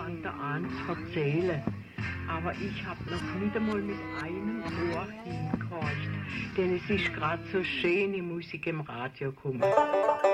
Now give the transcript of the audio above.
fangt er an zu erzählen. Aber ich habe noch nicht einmal mit einem Ohr hingehorcht, denn es ist gerade so schöne Musik im Radio gekommen.